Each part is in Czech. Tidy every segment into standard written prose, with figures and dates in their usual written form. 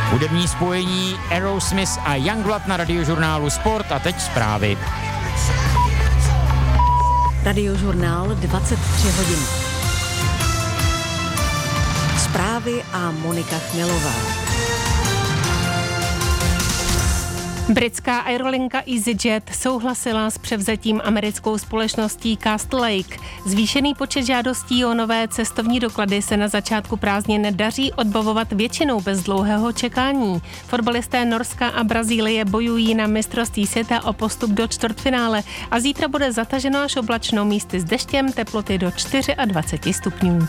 Hudební spojení Aerosmith a Youngblood na Radiožurnálu Sport a teď zprávy. Radiožurnál 23 hodin. Zprávy a Monika Chmelová. Britská aerolinka EasyJet souhlasila s převzetím americkou společností Castle Lake. Zvýšený počet žádostí o nové cestovní doklady se na začátku prázdnin daří odbavovat většinou bez dlouhého čekání. Fotbalisté Norska a Brazílie bojují na mistrovství světa o postup do čtvrtfinále a zítra bude zataženo až oblačno, místy s deštěm, teploty do 24 stupňů.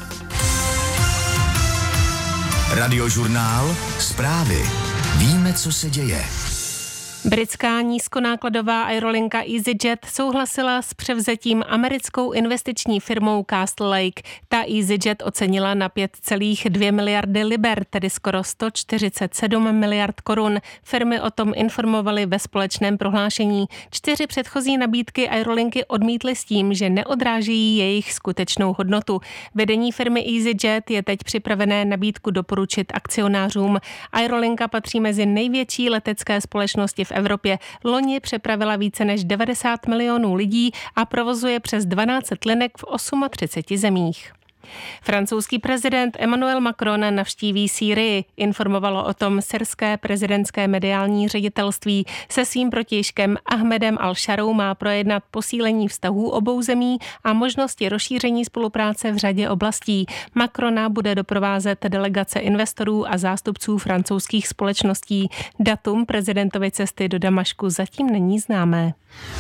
Radiožurnál Zprávy. Víme, co se děje. Britská nízkonákladová aerolinka EasyJet souhlasila s převzetím americkou investiční firmou Castle Lake. Ta EasyJet ocenila na 5,2 miliardy liber, tedy skoro 147 miliard korun. Firmy o tom informovaly ve společném prohlášení. 4 předchozí nabídky aerolinky odmítly s tím, že neodrážejí jejich skutečnou hodnotu. Vedení firmy EasyJet je teď připravené nabídku doporučit akcionářům. Aerolinka patří mezi největší letecké společnosti v Evropě. Loni přepravila více než 90 milionů lidí a provozuje přes 12 linek v 38 zemích. Francouzský prezident Emmanuel Macron navštíví Sýrii. Informovalo o tom syrské prezidentské mediální ředitelství. Se svým protějškem Ahmedem al-Šarou má projednat posílení vztahů obou zemí a možnosti rozšíření spolupráce v řadě oblastí. Macrona bude doprovázet delegace investorů a zástupců francouzských společností. Datum prezidentovy cesty do Damašku zatím není známé.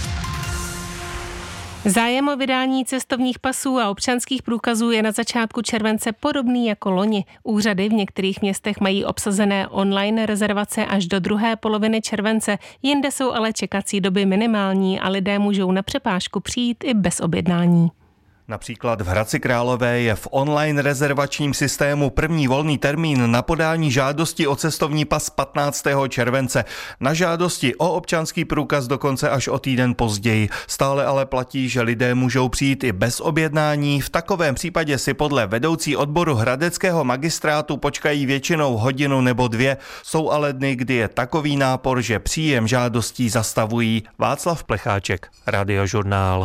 Zájem o vydání cestovních pasů a občanských průkazů je na začátku července podobný jako loni. Úřady v některých městech mají obsazené online rezervace až do druhé poloviny července, jinde jsou ale čekací doby minimální a lidé můžou na přepážku přijít i bez objednání. Například v Hradci Králové je v online rezervačním systému první volný termín na podání žádosti o cestovní pas 15. července. Na žádosti o občanský průkaz dokonce až o týden později. Stále ale platí, že lidé můžou přijít i bez objednání. V takovém případě si podle vedoucí odboru hradeckého magistrátu počkají většinou hodinu nebo 2. Jsou ale dny, kdy je takový nápor, že příjem žádostí zastavují. Václav Plecháček, Radiožurnál.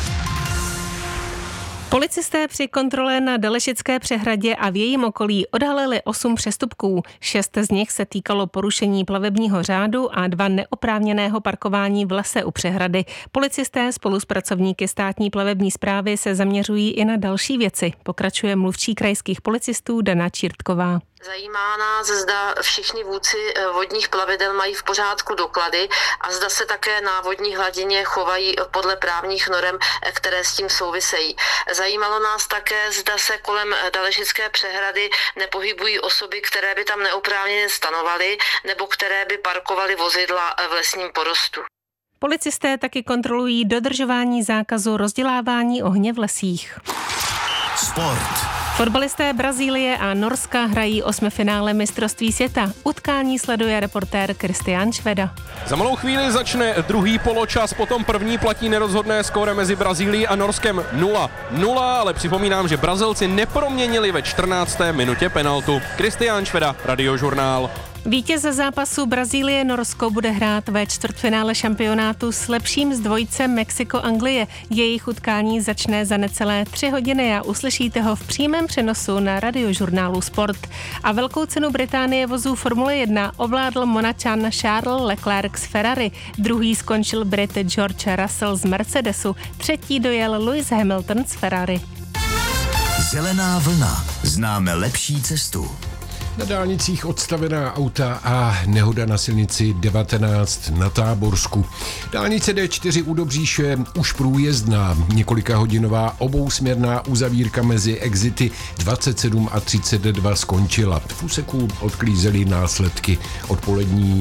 Policisté při kontrole na Dalešické přehradě a v jejím okolí odhalili 8 přestupků. 6 z nich se týkalo porušení plavebního řádu a 2 neoprávněného parkování v lese u přehrady. Policisté spolu s pracovníky státní plavební správy se zaměřují i na další věci, pokračuje mluvčí krajských policistů Dana Čírtková. Zajímá nás, zda všichni vůdci vodních plavidel mají v pořádku doklady a zda se také na vodní hladině chovají podle právních norem, které s tím souvisejí. Zajímalo nás také, zda se kolem Dalešické přehrady nepohybují osoby, které by tam neoprávněně stanovaly nebo které by parkovaly vozidla v lesním porostu. Policisté taky kontrolují dodržování zákazu rozdělávání ohně v lesích. Sport. Fotbalisté Brazílie a Norska hrají 8. finále mistrovství světa. Utkání sleduje reportér Kristián Šveda. Za malou chvíli začne druhý poločas, potom první platí nerozhodné skóre mezi Brazílií a Norskem 0-0, ale připomínám, že Brazilci neproměnili ve 14. minutě penaltu. Kristián Šveda, Radiožurnál. Vítěz zápasu Brazílie-Norsko bude hrát ve čtvrtfinále šampionátu s lepším z dvojice Mexiko-Anglie. Jejich utkání začne za necelé 3 hodiny a uslyšíte ho v přímém přenosu na Radiožurnálu Sport. A velkou cenu Británie vozů Formule 1 ovládl Monačan Charles Leclerc z Ferrari. Druhý skončil Brit George Russell z Mercedesu. Třetí dojel Lewis Hamilton z Ferrari. Zelená vlna. Známe lepší cestu. Na dálnicích odstavená auta a nehoda na silnici 19 na Táborsku. Dálnice D4 u Dobříše už průjezdná. Několikahodinová obousměrná uzavírka mezi exity 27 a 32 skončila. V úseku odklízely následky odpolední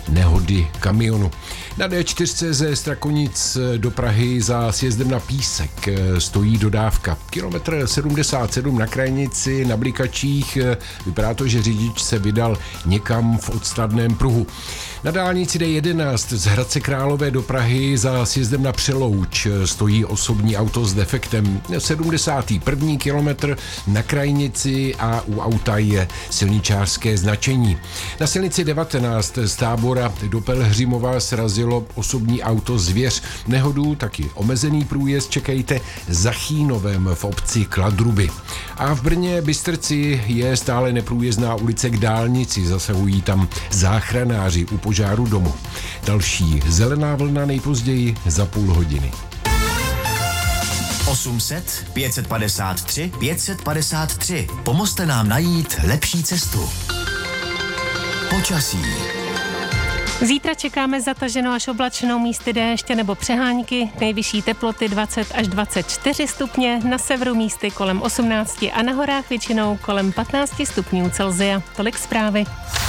nehody kamionu. Na D4 ze Strakonic do Prahy za sjezdem na Písek stojí dodávka. Kilometr 77 na Krajnici, na Blikačích. Vypadá to, že řidič se vydal někam v odstavném pruhu. Na dálnici D11 z Hradce Králové do Prahy za sjezdem na Přelouč stojí osobní auto s defektem. 71. kilometr na Krajnici a u auta je silničářské značení. Na silnici 19 z Tábora do Pelhřimova srazilo osobní auto Zvěř. Nehodu, taky omezený průjezd čekejte za Chýnovem v obci Kladruby. A v Brně Bystrci je stále neprůjezdná ulice k dálnici, zasahují tam záchranáři u požáru domu. Další Zelená vlna nejpozději za půl hodiny. 800 553 553. Pomozte nám najít lepší cestu. Počasí. Zítra čekáme zataženou až oblačenou, místy déště nebo přehánky, nejvyšší teploty 20 až 24 stupně, na severu místy kolem 18 a na horách většinou kolem 15 stupňů Celsia. Tolik zprávy.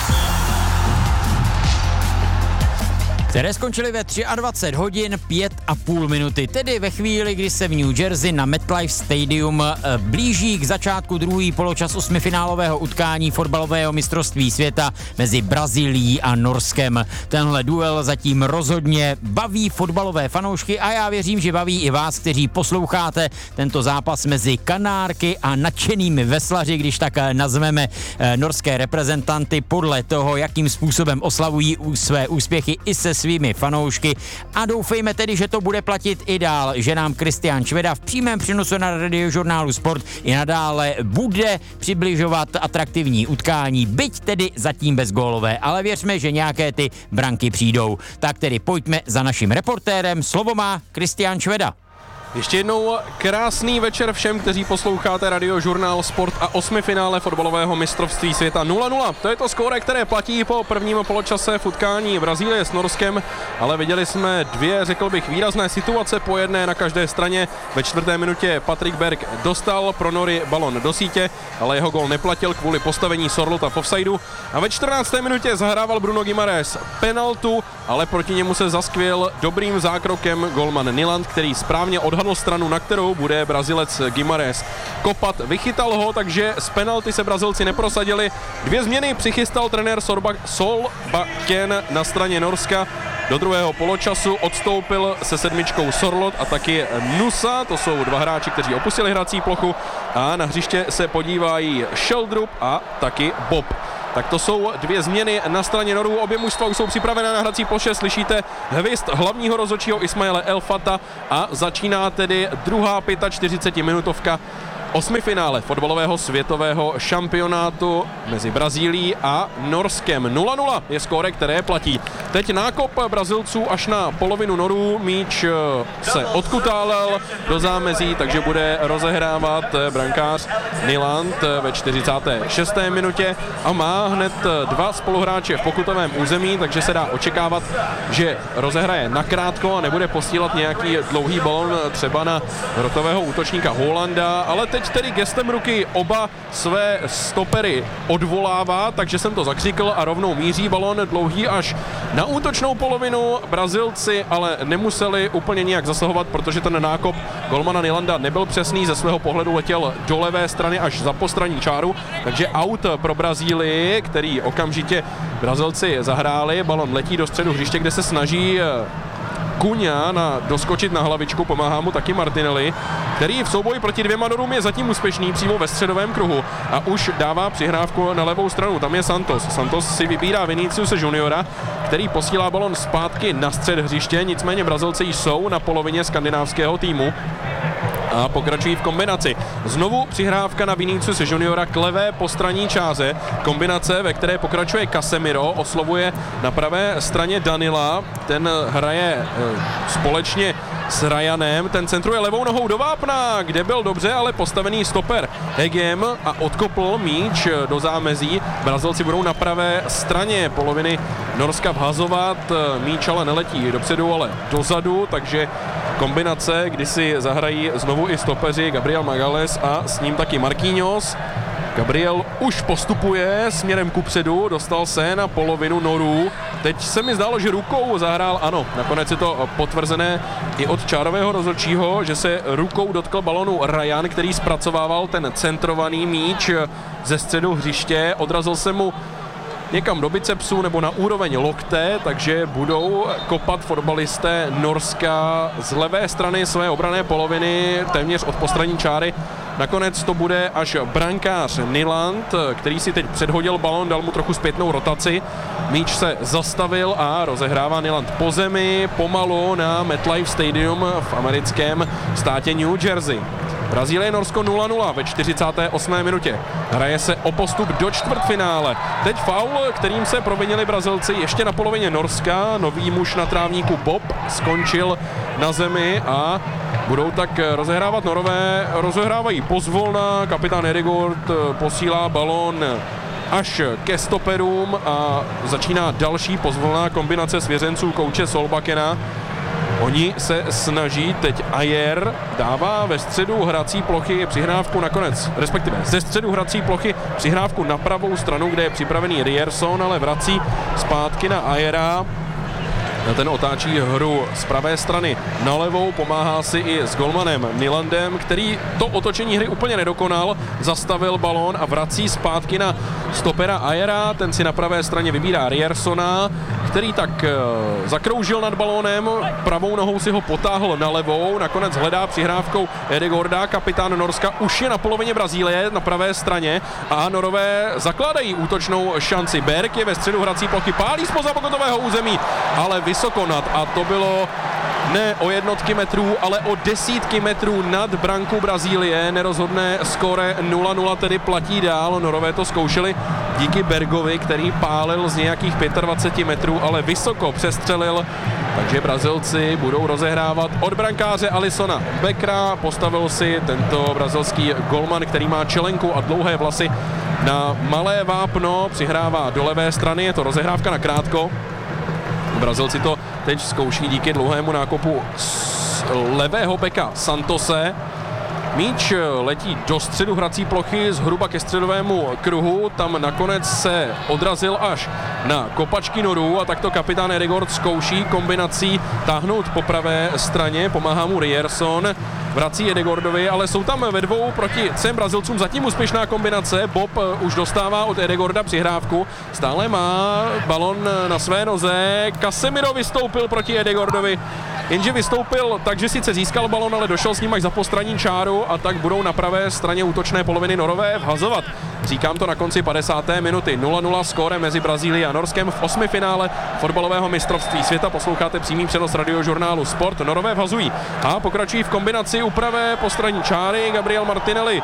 Které skončily ve 23 hodin 5,5 minuty, tedy ve chvíli, kdy se v New Jersey na MetLife Stadium blíží k začátku druhý poločas osmifinálového utkání fotbalového mistrovství světa mezi Brazílií a Norskem. Tenhle duel zatím rozhodně baví fotbalové fanoušky a já věřím, že baví i vás, kteří posloucháte tento zápas mezi Kanárky a nadšenými veslaři, když tak nazveme norské reprezentanty podle toho, jakým způsobem oslavují své úspěchy i se svými fanoušky a doufejme tedy, že to bude platit i dál, že nám Kristián Šveda v přímém přenosu na Radiožurnálu Sport i nadále bude přibližovat atraktivní utkání, byť tedy zatím bezgólové, ale věřme, že nějaké ty branky přijdou. Tak tedy pojďme za naším reportérem, slovo má Kristián Šveda. Ještě jednou krásný večer všem, kteří posloucháte Radiožurnál Sport a osmifinále fotbalového mistrovství světa 0-0. To je to skóre, které platí po prvním poločase v utkání Brazílie s Norskem, ale viděli jsme dvě, řekl bych, výrazné situace, po jedné na každé straně. Ve 4. minutě Patrick Berg dostal pro Nory balon do sítě, ale jeho gol neplatil kvůli postavení Sorlota v offsideu. A ve 14. minutě zahrával Bruno Guimaraes penaltu, ale proti němu se zaskvěl dobrým zákrokem golman Niland, který správně odhadl stranu, na kterou bude Brazilec Guimaraes kopat. Vychytal ho, takže z penalty se Brazilci neprosadili. Dvě změny přichystal trenér Solbakken na straně Norska. Do druhého poločasu odstoupil se sedmičkou Sorlot a taky Nusa, to jsou dva hráči, kteří opustili hrací plochu, a na hřiště se podívají Sheldrup a taky Bob. Tak to jsou dvě změny na straně Norů. Obě mužstva už jsou připravené na hrací ploše. Slyšíte hvist hlavního rozhodčího Ismaele Elfata a začíná tedy druhá 45-minutovka osmifinále fotbalového světového šampionátu mezi Brazílií a Norskem. 0-0 je skóre, které platí. Teď nákop Brazilců až na polovinu Norů. Míč se odkutálel do zámezí, takže bude rozehrávat brankář Niland ve 46. minutě a má hned dva spoluhráče v pokutovém území, takže se dá očekávat, že rozehraje nakrátko a nebude posílat nějaký dlouhý balon třeba na rotového útočníka Holanda, ale teď tedy gestem ruky oba své stopery odvolává, takže jsem to zakřikl a rovnou míří balon dlouhý až na útočnou polovinu. Brazilci ale nemuseli úplně nijak zasahovat, protože ten nákop golmana Nilanda nebyl přesný, ze svého pohledu letěl do levé strany až za postranní čáru, takže aut pro Brazílii, který okamžitě Brazilci zahráli. Balon letí do středu hřiště, kde se snaží Kuňa doskočit na hlavičku, pomáhá mu taky Martinelli, který v souboji proti dvěma Norům je zatím úspěšný přímo ve středovém kruhu a už dává přihrávku na levou stranu, tam je Santos. Santos si vybírá Viniciuse Juniora, který posílá balon zpátky na střed hřiště, nicméně Brazilci jsou na polovině skandinávského týmu a pokračují v kombinaci. Znovu přihrávka na Viniciuse Juniora k levé postranní čáře. Kombinace, ve které pokračuje Casemiro, oslovuje na pravé straně Danila. Ten hraje společně s Ryanem, ten centruje levou nohou do vápna, kde byl dobře, ale postavený stoper Hegem a odkopl míč do zámezí. Brazilci budou na pravé straně poloviny Norska vhazovat, míč ale neletí dopředu, ale dozadu, takže kombinace, kdy si zahrají znovu i stopeři Gabriel Magalhães a s ním taky Marquinhos. Gabriel už postupuje směrem kupředu, dostal se na polovinu Norů. teď se mi zdálo, že rukou zahrál, ano, nakonec je to potvrzené i od čárového rozhodčího, že se rukou dotkl balonu Ryan, který zpracovával ten centrovaný míč ze středu hřiště, odrazil se mu někam do bicepsu nebo na úroveň lokte, takže budou kopat fotbalisté Norska z levé strany své obranné poloviny, téměř od postranní čáry. Nakonec to bude až brankář Nyland, který si teď předhodil balon, dal mu trochu zpětnou rotaci. Míč se zastavil a rozehrává Nyland po zemi, pomalu na MetLife Stadium v americkém státě New Jersey. Brazílie Norsko 0-0 ve 48. minutě. Hraje se o postup do čtvrtfinále. Teď faul, kterým se provinili Brazilci ještě na polovině Norska. Nový muž na trávníku Bob skončil na zemi a budou tak rozehrávat Norové. Rozehrávají pozvolna, kapitán Edegord posílá balón až ke stoperům a začíná další pozvolná kombinace svěřenců kouče Solbakena. Oni se snaží, teď Ajer dává ve středu hrací plochy přihrávku nakonec, respektive ze středu hrací plochy přihrávku na pravou stranu, kde je připravený Ryerson, ale vrací zpátky na Ajera. Ten otáčí hru z pravé strany na levou, pomáhá si i s golmanem Nylandem, který to otočení hry úplně nedokonal, zastavil balón a vrací zpátky na stopera Ajera, ten si na pravé straně vybírá Ryersona, který tak zakroužil nad balónem, pravou nohou si ho potáhl na levou, nakonec hledá přihrávkou Edegorda, kapitán Norska už je na polovině Brazílie na pravé straně a Norové zakládají útočnou šanci. Berg je ve středu hrací plochy, pálí zpoza pokutového území, ale vysoko nad, a to bylo ne o jednotky metrů, ale o desítky metrů nad branku Brazílie. Nerozhodné skóre 0-0 tedy platí dál. Norové to zkoušeli díky Bergovi, který pálil z nějakých 25 metrů, ale vysoko přestřelil. Takže Brazilci budou rozehrávat od brankáře Alissona Beckera. Postavil si tento brazilský golman, který má čelenku a dlouhé vlasy, na malé vápno. Přihrává do levé strany, je to rozehrávka na krátko. Brazilci to teď zkouší díky dlouhému nákopu z levého beka Santose. Míč letí do středu hrací plochy zhruba ke středovému kruhu, tam nakonec se odrazil až na kopačky Norů a takto kapitán Edegord zkouší kombinací táhnout po pravé straně, pomáhá mu Ryerson, vrací Edegordovi, ale jsou tam ve dvou proti 3 Brazilcům zatím úspěšná kombinace. Bob už dostává od Edegorda přihrávku, stále má balon na své noze, Casemiro vystoupil proti Edegordovi, jenže vystoupil tak, že sice získal balon, ale došel s ním až za postranní čáru a tak budou na pravé straně útočné poloviny Norové vhazovat. Říkám to na konci 50. minuty. 0-0 skóre mezi Brazílií a Norskem v 8. finále fotbalového mistrovství světa. Posloucháte přímý přenos radiožurnálu Sport. Norové vhazují a pokračují v kombinaci u pravé postranní čáry. Gabriel Martinelli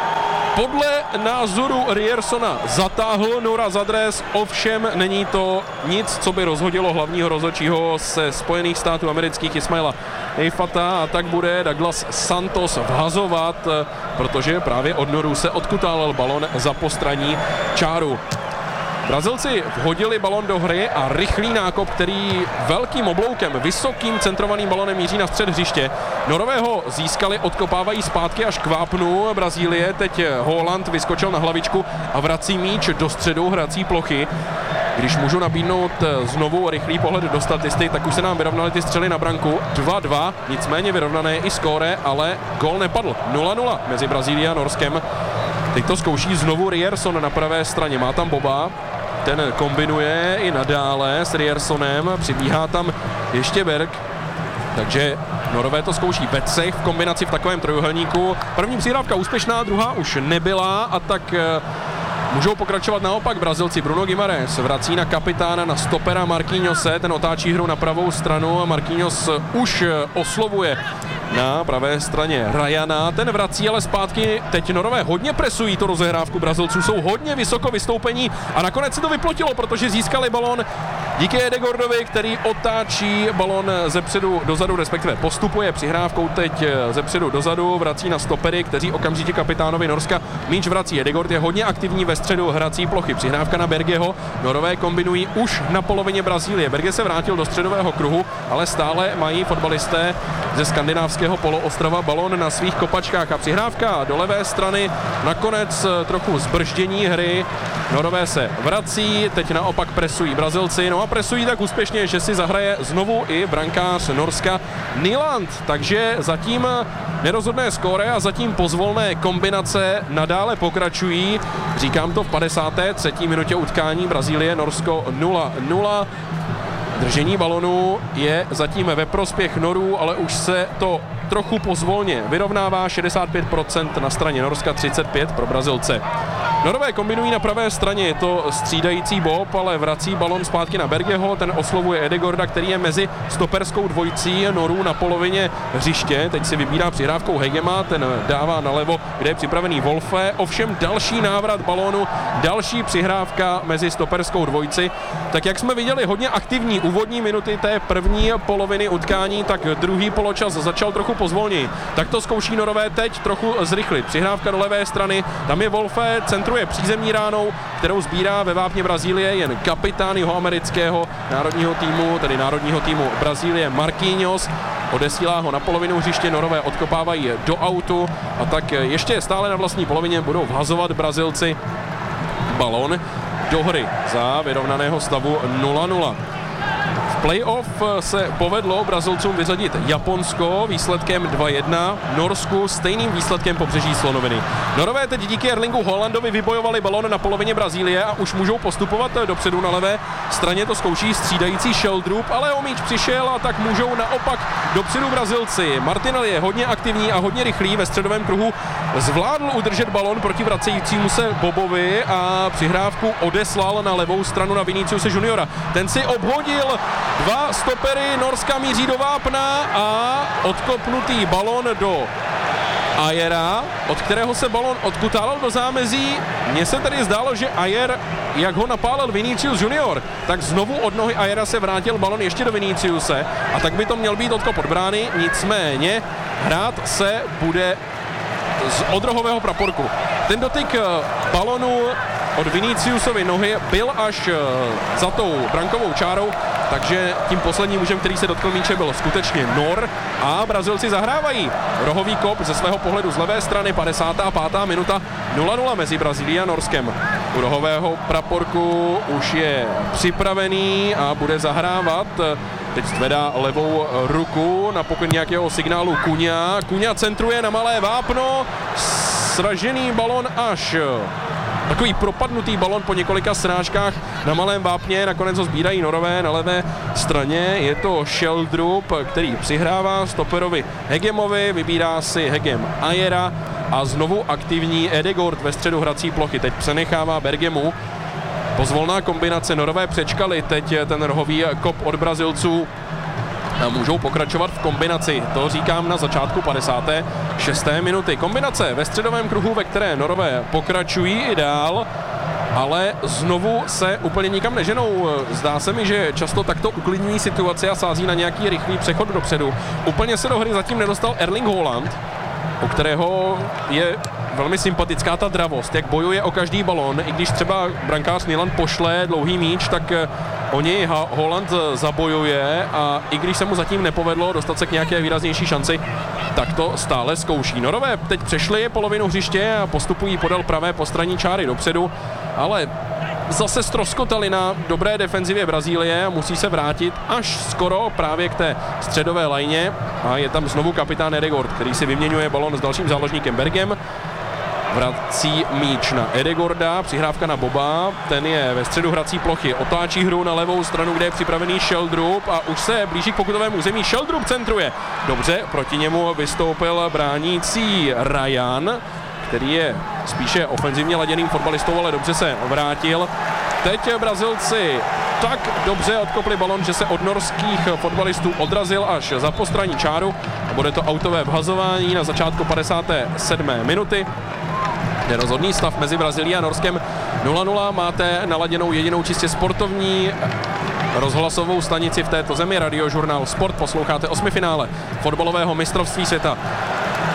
podle názoru Ryersona zatáhl Nora za dres, ovšem není to nic, co by rozhodilo hlavního rozhodčího ze Spojených států amerických Ismaila Eifata, a tak bude Douglas Santos vhazovat, protože právě od Norů se odkutálel balon za postranní čáru. Brazilci vhodili balon do hry a rychlý nákop, který velkým obloukem, vysokým centrovaným balonem míří na střed hřiště. Norové ho získali, odkopávají zpátky až k vápnu Brazílie. Teď Haaland vyskočil na hlavičku a vrací míč do středu hrací plochy. Když můžu nabídnout znovu rychlý pohled do statistik, tak už se nám vyrovnaly ty střely na branku. 2-2, nicméně vyrovnané i skóre, ale gól nepadl. 0-0 mezi Brazílií a Norskem. Teď to zkouší znovu Ryerson na pravé straně. Má tam Boba, ten kombinuje i nadále s Ryersonem, přibíhá tam ještě Berg, takže Norové to zkouší ve 3 v kombinaci v takovém trojuhelníku. První přihrávka úspěšná, druhá už nebyla a tak můžou pokračovat naopak Brazilci. Bruno Guimarães vrací na kapitána, na stopera Marquinhose, ten otáčí hru na pravou stranu a Marquinhos už oslovuje na pravé straně Ryana, ten vrací ale zpátky. Teď Norové hodně presují tu rozehrávku Brazilců, jsou hodně vysoko vystoupení a nakonec se to vyplotilo, protože získali balon díky Edegordovi, který otáčí balon zepředu dozadu, respektive postupuje přihrávkou teď zepředu dozadu, vrací na stopery, kteří okamžitě kapitánovi Norska míč vrací. Edegord je hodně aktivní ve středu hrací plochy, přihrávka na Bergeho. Norové kombinují už na polovině Brazílie. Berge se vrátil do středového kruhu, ale stále mají fotbalisté ze skandinávského poloostrova balon na svých kopačkách a přihrávka do levé strany, nakonec trochu zbrždění hry. Norové se vrací, teď naopak presují Brazilci, no a presují tak úspěšně, že si zahraje znovu i brankář Norska Nyland. Takže zatím nerozhodné skóre a zatím pozvolné kombinace nadále pokračují. Říkám to v 53. minutě utkání Brazílie Norsko 0-0. Držení balonu je zatím ve prospěch Norů, ale už se to trochu pozvolně vyrovnává, 65% na straně Norska, 35% pro Brazilce. Norové kombinují na pravé straně, je to střídající Bob, ale vrací balon zpátky na Bergeho, ten oslovuje Edegorda, který je mezi stoperskou dvojicí Norů na polovině hřiště, teď si vybírá přihrávkou Hegema, ten dává nalevo, kde je připravený Wolfe, ovšem další návrat balónu, další přihrávka mezi stoperskou dvojici, tak jak jsme viděli hodně aktivní úvodní minuty té první poloviny utkání, tak druhý poločas začal trochu pozvolněji. Tak to zkouší Norové teď trochu zrychlit. Přihrávka do levé strany, tam je Wolfe, centruje přízemní ránou, kterou sbírá ve vápně Brazílie jen kapitán jeho amerického národního týmu, tedy národního týmu Brazílie Marquinhos. Odesílá ho na polovinu hřiště, Norové odkopávají do autu a tak ještě stále na vlastní polovině budou vhazovat Brazilci balón do hry za vyrovnaného stavu 0-0. Playoff se povedlo Brazilcům vyřadit Japonsko výsledkem 2-1, Norsku stejným výsledkem Pobřeží slonoviny. Norové teď díky Erlingu Haalandovi vybojovali balón na polovině Brazílie a už můžou postupovat dopředu na levé straně, to zkouší střídající Sheldrup, ale o míč přišel a tak můžou naopak dopředu Brazilci. Martinelli je hodně aktivní a hodně rychlý ve středovém kruhu, zvládl udržet balón proti vracejícímu se Bobovi a přihrávku odeslal na levou stranu na Viniciuse Juniora. Ten si obhodil dva stopery, Norska míří do vápna a odkopnutý balon do Ayera, od kterého se balon odkutálal do zámezí. Mně se tady zdálo, že Ayer, jak ho napálil Vinicius Junior, tak znovu od nohy Ayera se vrátil balon ještě do Viniciuse a tak by to měl být odkop od brány, nicméně hrát se bude z odrohového praporku. Ten dotyk balonu od Viniciusovy nohy byl až za tou brankovou čárou, takže tím posledním mužem, který se dotkl míče, byl skutečně Nor a Brazilci zahrávají rohový kop ze svého pohledu z levé strany, 55. minuta, 0-0 mezi Brazílií a Norskem. U rohového praporku už je připravený a bude zahrávat. Teď zvedá levou ruku na pokyn nějakého signálu Kuňa. Kuňa centruje na malé vápno, sražený balon až takový propadnutý balon po několika srážkách na malém vápně, nakonec ho sbírají Norové na levé straně, je to Sheldrup, který přihrává stoperovi Hegemovi, vybírá si Hegem Ayera a znovu aktivní Edegord ve středu hrací plochy, teď přenechává Bergemu. Pozvolná kombinace, Norové přečkali teď ten rohový kop od Brazilců a můžou pokračovat v kombinaci. To říkám na začátku 56. minuty. Kombinace ve středovém kruhu, ve které Norové pokračují i dál, ale znovu se úplně nikam neženou. Zdá se mi, že často takto uklidňují situaci a sází na nějaký rychlý přechod dopředu. Úplně se do hry zatím nedostal Erling Haaland, u kterého je velmi sympatická ta dravost, jak bojuje o každý balón, i když třeba brankář Nyland pošle dlouhý míč, tak o něj Haaland zabojuje a i když se mu zatím nepovedlo dostat se k nějaké výraznější šanci, tak to stále zkouší. Norové teď přešli polovinu hřiště a postupují podél pravé postranní čáry dopředu, ale zase ztroskotali na dobré defenzivě Brazílie a musí se vrátit až skoro právě k té středové lajně a je tam znovu kapitán Edegord, který si vyměňuje balon s dalším záložníkem Bergem. Vrací míč na Edegorda, přihrávka na Boba, ten je ve středu hrací plochy, otáčí hru na levou stranu, kde je připravený Sheldrup a už se blíží k pokutovému území, Sheldrup centruje. Dobře, proti němu vystoupil bránící Ryan, který je spíše ofenzivně laděným fotbalistou, ale dobře se vrátil. Teď Brazilci tak dobře odkopli balon, že se od norských fotbalistů odrazil až za postranní čáru. Bude to autové vhazování na začátku 57. minuty. Nerozhodný stav mezi Brazílií a Norskem 0-0. Máte naladěnou jedinou čistě sportovní rozhlasovou stanici v této zemi, Radiožurnál Sport. Posloucháte osmifinále fotbalového mistrovství světa.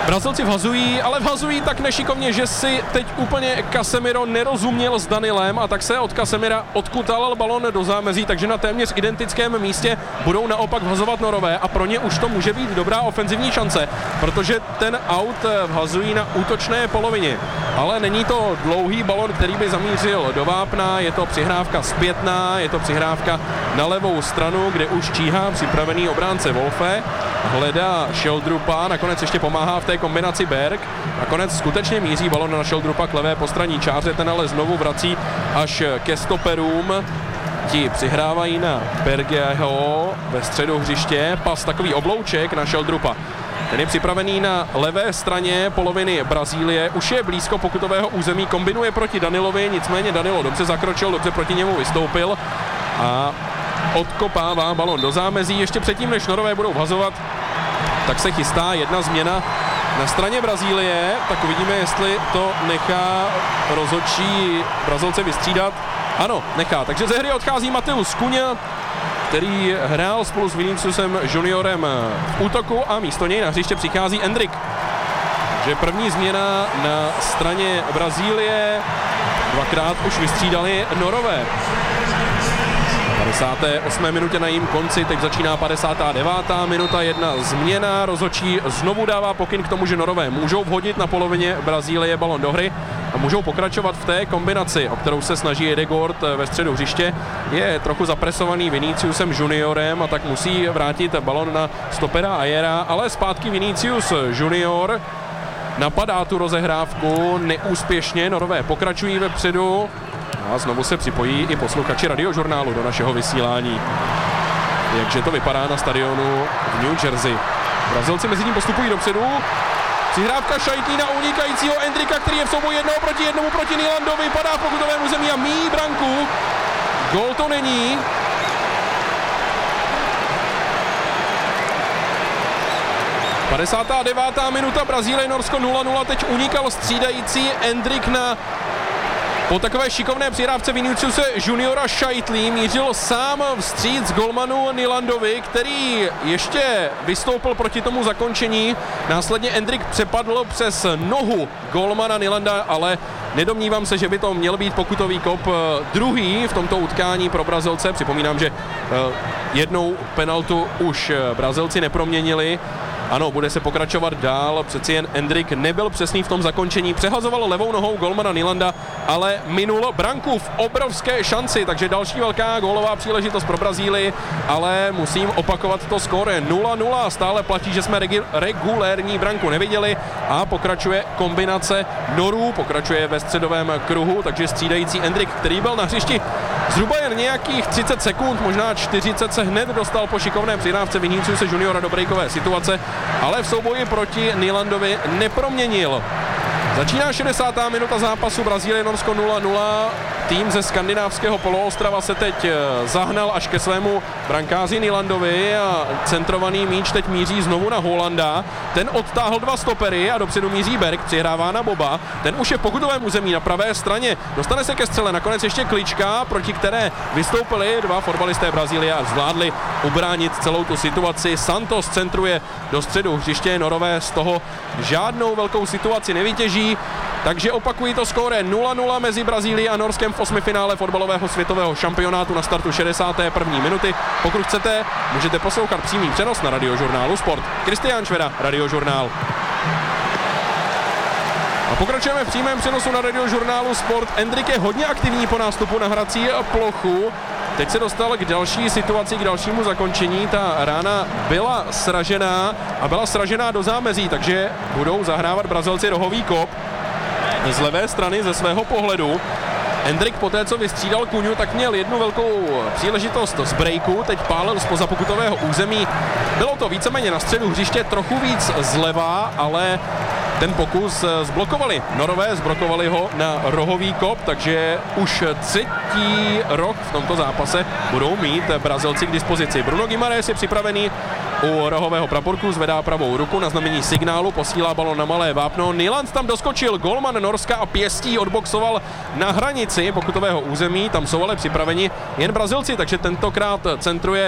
Brazilci vhazují, ale vhazují tak nešikovně, že si teď úplně Casemiro nerozuměl s Danilem a tak se od Casemira odkutal balon do zámezí, takže na téměř identickém místě budou naopak vhazovat Norové a pro ně už to může být dobrá ofenzivní šance, protože ten aut vhazují na útočné polovině. Ale není to dlouhý balon, který by zamířil do vápna, je to přihrávka zpětná, je to přihrávka na levou stranu, kde už číhá připravený obránce Wolfe, hledá Sheldrupa, nakonec ještě pomáhá v té kombinaci Berg, nakonec skutečně míří balon na Sheldrupa k levé postranní čáře, ten ale znovu vrací až ke stoperům. Ti přihrávají na Bergeho ve středu hřiště, pas takový oblouček na Sheldrupa. Ten je připravený na levé straně poloviny Brazílie, už je blízko pokutového území, kombinuje proti Danilovi, nicméně Danilo dobře zakročil, dobře proti němu vystoupil a odkopává balon do zámezí. Ještě předtím, než Norové budou vhazovat, tak se chystá jedna změna na straně Brazílie, tak uvidíme, jestli to nechá rozhodčí Brazilce vystřídat. Ano, nechá, takže ze hry odchází Mateus Cunha, který hrál spolu s Viniciusem Juniorem v útoku a místo něj na hřiště přichází Endrick. Takže první změna na straně Brazílie, dvakrát už vystřídali Norové. 58. minutě na jejím konci, teď začíná 59. minuta, jedna změna, rozhodčí znovu dává pokyn k tomu, že Norové můžou vhodit na polovině Brazílie balon do hry a můžou pokračovat v té kombinaci, o kterou se snaží Edegord ve středu hřiště. Je trochu zapresovaný Viniciusem Juniorem a tak musí vrátit balon na stopera Ayera, ale zpátky Vinicius Junior napadá tu rozehrávku neúspěšně, Norové pokračují vepředu. A znovu se připojí i posluchači Radiožurnálu do našeho vysílání. Jakže to vypadá na stadionu v New Jersey. Brazilci mezi tím postupují dopředu. Přihrávka Šajtý na unikajícího Endricka, který je v souboji 1-1 proti Nylandovi. Padá v pokutovém území a míjí branku. Gól to není. Padesátá 9. minuta, Brazílie, Norsko 0-0. Teď unikal střídající Endrick na po takové šikovné přihrávce Viniciuse Juniora Šajtlí mířil sám vstříc golmanu Nylandovi, který ještě vystoupil proti tomu zakončení. Následně Endrick přepadl přes nohu golmana Nylanda, ale nedomnívám se, že by to měl být pokutový kop druhý v tomto utkání pro Brazilce. Připomínám, že jednou penaltu už Brazilci neproměnili. Ano, bude se pokračovat dál, přeci jen Endrick nebyl přesný v tom zakončení, přehazoval levou nohou golmana Nylanda, ale minul branku v obrovské šanci, takže další velká gólová příležitost pro Brazílii, ale musím opakovat to skóre 0-0, stále platí, že jsme regulérní branku neviděli a pokračuje kombinace Norů, pokračuje ve středovém kruhu, takže střídající Endrick, který byl na hřišti zhruba jen nějakých 30 sekund, možná 40 se hned dostal po šikovné přihrávce Viniciuse Juniora do breakové situace, ale v souboji proti Nylandovi neproměnil. Začíná 60. minuta zápasu, Brazílie Norsko 0-0. Tým ze skandinávského poloostrava se teď zahnal až ke svému brankáři Nylandovi a centrovaný míč teď míří znovu na Holanda. Ten odtáhl dva stopery a dopředu míří Berg, přihrává na Boba. Ten už je v pokutovém území na pravé straně. Dostane se ke střele, nakonec ještě klička, proti které vystoupili dva fotbalisté Brazílie a zvládli ubránit celou tu situaci. Santos centruje do středu hřiště, Norové z toho žádnou velkou situaci nevytěží. Takže opakují to skóre 0-0 mezi Brazílií a Norskem v osmifinále fotbalového světového šampionátu na startu 61. minuty. Pokud chcete, můžete poslouchat přímý přenos na Radiožurnálu Sport. Kristián Šveda, Radiožurnál. A pokračujeme v přímém přenosu na Radiožurnálu Sport. Endrick je hodně aktivní po nástupu na hrací plochu. Teď se dostal k další situaci, k dalšímu zakončení. Ta rána byla sražená a byla sražená do zámezí, takže budou zahrávat Brazilci rohový kop z levé strany ze svého pohledu. Endrick poté, co vystřídal Kuňu, tak měl jednu velkou příležitost z breaku, teď pálil zpoza pokutového území. Bylo to víceméně na středu hřiště, trochu víc zleva, ale ten pokus zblokovali. Norové zblokovali ho na rohový kop, takže už třetí rok v tomto zápase budou mít Brazilci k dispozici. Bruno Guimarães je připravený u rohového praporku, zvedá pravou ruku na znamení signálu, posílá balon na malé vápno. Nyland tam doskočil, golman Norska a pěstí odboxoval na hranici pokutového území, tam jsou ale připraveni jen Brazilci, takže tentokrát centruje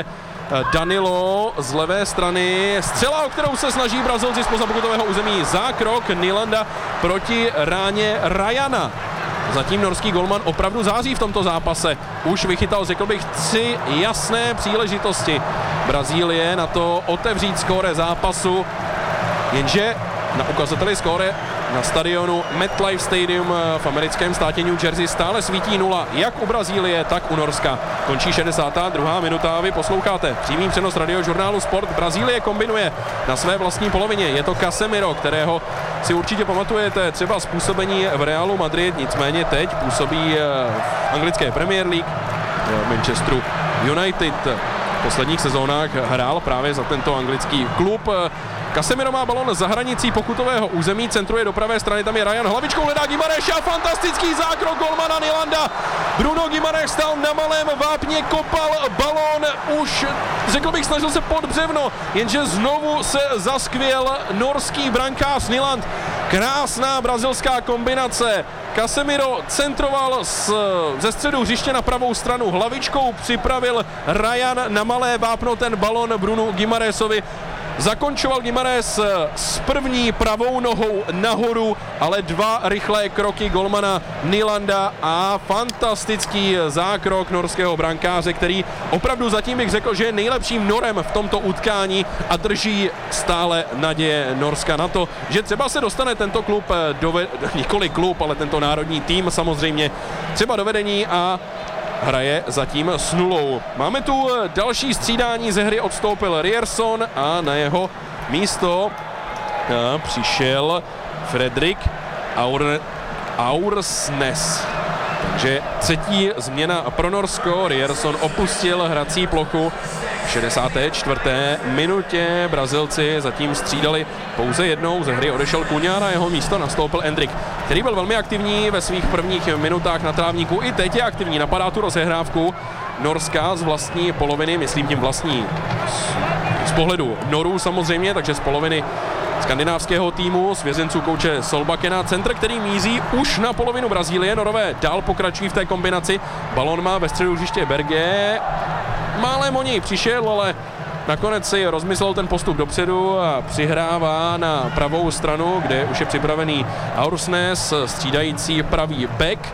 Danilo z levé strany. Střela, o kterou se snaží Brazilci zpoza pokutového území. Zákrok Nilanda proti ráně Ryana. Zatím norský golman opravdu září v tomto zápase. Už vychytal, řekl bych, 3 jasné příležitosti Brazílie na to otevřít skóre zápasu. Jenže na ukazateli skóre na stadionu MetLife Stadium v americkém státě New Jersey stále svítí 0, jak u Brazílie, tak u Norska. Končí 62. minuta a vy posloucháte přímý přenos radiožurnálu Sport. Brazílie kombinuje na své vlastní polovině. Je to Casemiro, kterého si určitě pamatujete třeba z působení v Realu Madrid, nicméně teď působí v anglické Premier League, v Manchesteru United. V posledních sezónách hrál právě za tento anglický klub. Casemiro má balon za hranicí pokutového území, centruje do pravé strany, tam je Ryan, hlavičkou hledá Guimareša, fantastický zákrok golmana Nilanda. Bruno Guimarães stál na malém vápně, kopal balón, už řekl bych snažil se pod břevno, jenže znovu se zaskvěl norský brankář Niland. Krásná brazilská kombinace. Casemiro centroval ze středu hřiště na pravou stranu, hlavičkou připravil Ryan na malé vápno ten balon Brunu Guimarãesovi. Zakončoval Guimarães s první pravou nohou nahoru, ale 2 rychlé kroky golmana Nilanda a fantastický zákrok norského brankáře, který opravdu zatím bych řekl, že je nejlepším Norem v tomto utkání a drží stále naděje Norska na to, že třeba se dostane tento klub, nikoli klub, ale tento národní tým samozřejmě třeba do vedení a hraje zatím s 0. Máme tu další střídání, ze hry odstoupil Ryerson a na jeho místo přišel Fredrik Aursnes. Takže třetí změna pro Norsko. Ryerson opustil hrací plochu v 64. minutě. Brazilci zatím střídali pouze jednou, ze hry odešel Kuňa, na jeho místo nastoupil Endrick, který byl velmi aktivní ve svých prvních minutách na trávníku. I teď je aktivní, napadá tu rozehrávku Norska z vlastní poloviny, myslím tím vlastní z pohledu Norů samozřejmě, takže z poloviny skandinávského týmu, svěřenců kouče Solbakena. Centr, který míří už na polovinu Brazílie. Norové dál pokračují v té kombinaci. Balon má ve středu hřiště Berge. Málem o něj přišel, ale nakonec si rozmyslel ten postup dopředu a přihrává na pravou stranu, kde už je připravený Aursnes, střídající pravý back.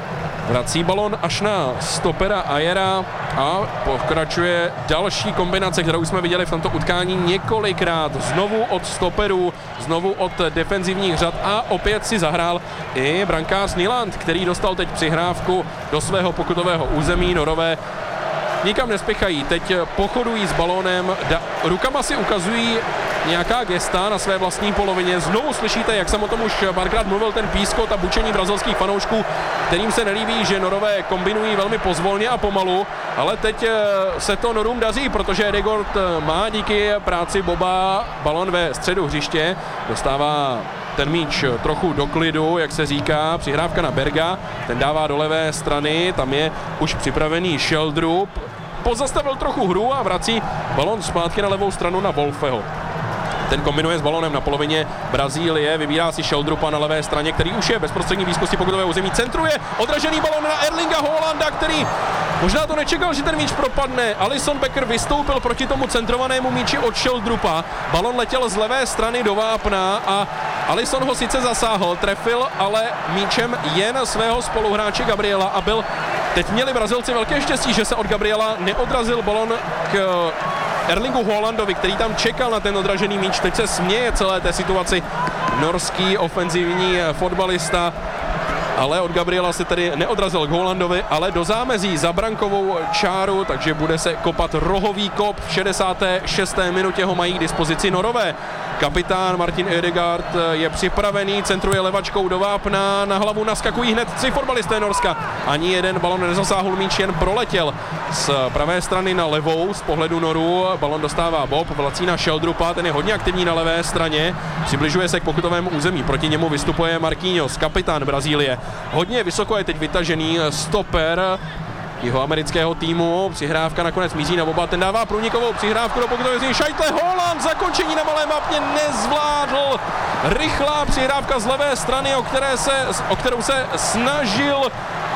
Vrací balon až na stopera Ayera a pokračuje další kombinace, kterou jsme viděli v tomto utkání několikrát. Znovu od stoperů, znovu od defenzivních řad a opět si zahrál i brankář Niland, který dostal teď přihrávku do svého pokutového území. Norové nikam nespěchají, teď pochodují s balónem, rukama si ukazují nějaká gesta na své vlastní polovině. Znovu slyšíte, jak jsem o tom už párkrát mluvil, ten pískot a bučení brazilských fanoušků, kterým se nelíbí, že Norové kombinují velmi pozvolně a pomalu, ale teď se to Norům daří, protože Edegord má díky práci Boba balon ve středu hřiště, dostává ten míč trochu do klidu, jak se říká, přihrávka na Berga, ten dává do levé strany, tam je už připravený Sheldrup, pozastavil trochu hru a vrací balon zpátky na levou stranu na Wolfeho. Ten kombinuje s balonem na polovině Brazílie, vybírá si Sheldrupa na levé straně, který už je v bezprostřední blízkosti pokutového území, centruje, odražený balon na Erlinga Haalanda, který možná to nečekal, že ten míč propadne. Alisson Becker vystoupil proti tomu centrovanému míči od Sheldrupa, balon letěl z levé strany do vápna a Alisson ho sice zasáhl, trefil, ale míčem jen svého spoluhráče Gabriela a byl... Teď měli Brazilci velké štěstí, že se od Gabriela neodrazil balon k Erlingu Haalandovi, který tam čekal na ten odražený míč. Teď se směje celé té situaci norský ofenzivní fotbalista, ale od Gabriela se tedy neodrazil k Haalandovi, ale do zámezí za brankovou čáru, takže bude se kopat rohový kop. V 66. minutě ho mají k dispozici Norové. Kapitán Martin Ødegaard je připravený, centruje levačkou do vápna, na hlavu naskakují hned 3 fotbalisté Norska. Ani jeden balon nezasáhl míč, jen proletěl z pravé strany na levou z pohledu Norů. Balon dostává Bob, vrací na Sheldrupa, ten je hodně aktivní na levé straně, přibližuje se k pokutovému území, proti němu vystupuje Marquinhos, kapitán Brazílie. Hodně vysoko je teď vytažený stoper jeho amerického týmu, přihrávka nakonec míří na Boba, ten dává průnikovou přihrávku do pokutového území, Scheitle, Haaland, zakončení na malém vápně nezvládl, rychlá přihrávka z levé strany, o kterou se snažil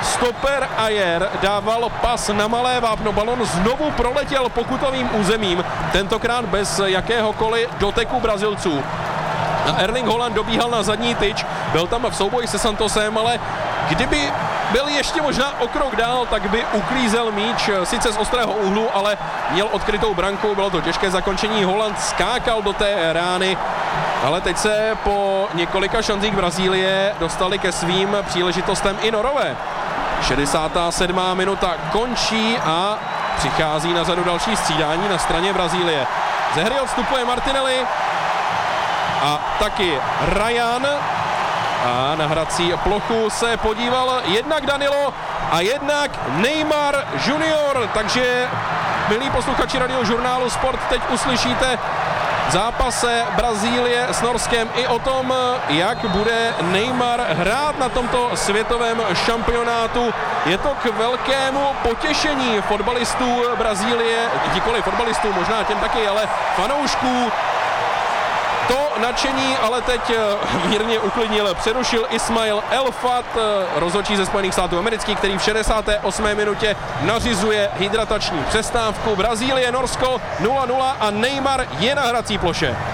stoper Ajer dával pas na malé vápno, balon znovu proletěl pokutovým územím, tentokrát bez jakéhokoliv doteku Brazilců. A Erling Haaland dobíhal na zadní tyč, byl tam v souboji se Santosem, ale kdyby byl ještě možná o krok dál, tak by uklízel míč, sice z ostrého úhlu, ale měl odkrytou branku, bylo to těžké zakončení, Haaland skákal do té rány, ale teď se po několika šancích Brazílie dostali ke svým příležitostem i Norové. 67. minuta končí a přichází na řadu další střídání na straně Brazílie. Ze hry odstupuje Martinelli a taky Ryan. A na hrací plochu se podíval jednak Danilo a jednak Neymar Junior. Takže, milí posluchači Radiožurnálu Sport, teď uslyšíte v zápase Brazílie s Norskem i o tom, jak bude Neymar hrát na tomto světovém šampionátu. Je to k velkému potěšení fotbalistů Brazílie, nikoliv fotbalistů, možná těm taky, ale fanoušků. To nadšení ale teď mírně uklidnil, přerušil Ismail Elfat, rozhodčí ze Spojených států amerických, který v 68. minutě nařizuje hydratační přestávku. Brazílie, Norsko 0-0 a Neymar je na hrací ploše.